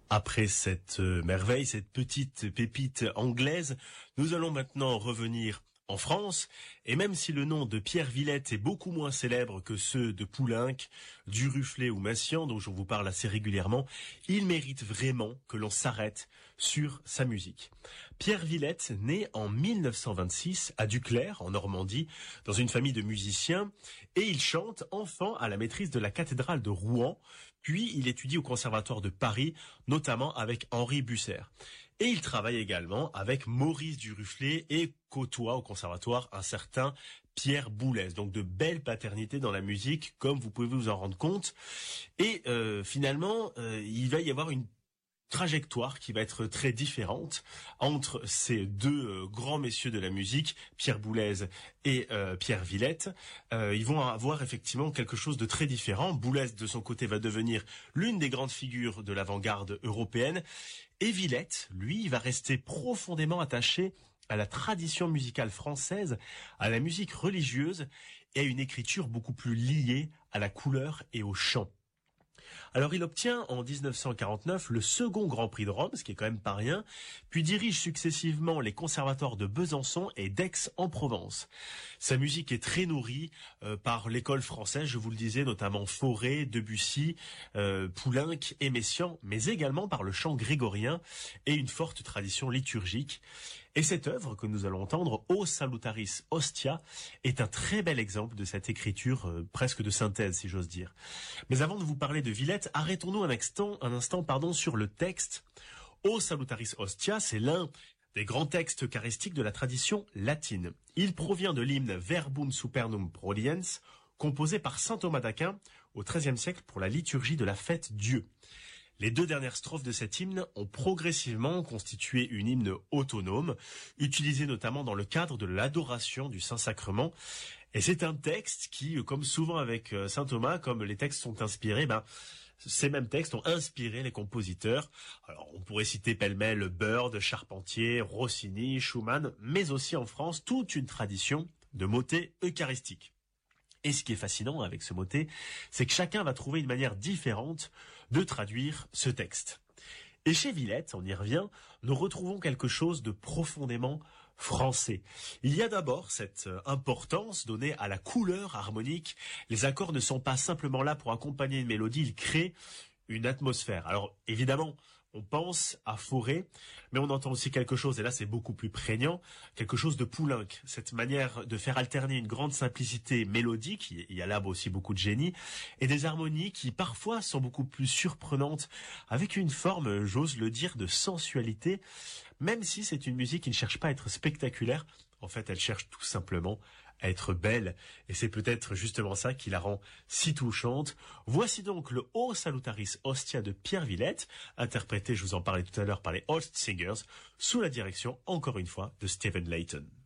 Après cette merveille, cette petite pépite anglaise, nous allons maintenant revenir en France, et même si le nom de Pierre Villette est beaucoup moins célèbre que ceux de Poulenc, Duruflé ou Massian, dont je vous parle assez régulièrement, il mérite vraiment que l'on s'arrête sur sa musique. Pierre Villette, né en 1926 à Duclair, en Normandie, dans une famille de musiciens, et il chante enfant à la maîtrise de la cathédrale de Rouen, puis il étudie au Conservatoire de Paris, notamment avec Henri Busser. Et il travaille également avec Maurice Duruflé et côtoie au conservatoire un certain Pierre Boulez. Donc de belles paternités dans la musique, comme vous pouvez vous en rendre compte. Et finalement, il va y avoir une trajectoire qui va être très différente entre ces deux grands messieurs de la musique, Pierre Boulez et Pierre Villette. Ils vont avoir effectivement quelque chose de très différent. Boulez, de son côté, va devenir l'une des grandes figures de l'avant-garde européenne. Et Villette, lui, va rester profondément attaché à la tradition musicale française, à la musique religieuse et à une écriture beaucoup plus liée à la couleur et au chant. Alors il obtient en 1949 le second Grand Prix de Rome, ce qui est quand même pas rien, puis dirige successivement les conservatoires de Besançon et d'Aix-en-Provence. Sa musique est très nourrie par l'école française, je vous le disais, notamment Fauré, Debussy, Poulenc et Messiaen, mais également par le chant grégorien et une forte tradition liturgique. Et cette œuvre que nous allons entendre, O Salutaris Hostia, est un très bel exemple de cette écriture presque de synthèse, si j'ose dire. Mais avant de vous parler de Villette, arrêtons-nous un instant, sur le texte. O Salutaris Hostia, c'est l'un des grands textes eucharistiques de la tradition latine. Il provient de l'hymne Verbum Supernum Prodiens, composé par saint Thomas d'Aquin au XIIIe siècle pour la liturgie de la fête Dieu. Les deux dernières strophes de cet hymne ont progressivement constitué une hymne autonome, utilisée notamment dans le cadre de l'adoration du Saint-Sacrement. Et c'est un texte qui, comme souvent avec saint Thomas, comme les textes sont inspirés, ces mêmes textes ont inspiré les compositeurs. Alors, on pourrait citer pêle-mêle Byrd, Charpentier, Rossini, Schumann, mais aussi en France, toute une tradition de motets eucharistiques. Et ce qui est fascinant avec ce motet, c'est que chacun va trouver une manière différente de traduire ce texte. Et chez Villette, on y revient, nous retrouvons quelque chose de profondément français. Il y a d'abord cette importance donnée à la couleur harmonique. Les accords ne sont pas simplement là pour accompagner une mélodie, ils créent une atmosphère. Alors évidemment, on pense à Fauré, mais on entend aussi quelque chose, et là c'est beaucoup plus prégnant, quelque chose de Poulenc. Cette manière de faire alterner une grande simplicité mélodique, il y a là aussi beaucoup de génie, et des harmonies qui parfois sont beaucoup plus surprenantes, avec une forme, j'ose le dire, de sensualité, même si c'est une musique qui ne cherche pas à être spectaculaire. En fait, elle cherche tout simplement à être belle, et c'est peut-être justement ça qui la rend si touchante. Voici donc le O Salutaris Hostia de Pierre Villette, interprété, je vous en parlais tout à l'heure, par les Holst Singers, sous la direction, encore une fois, de Stephen Layton.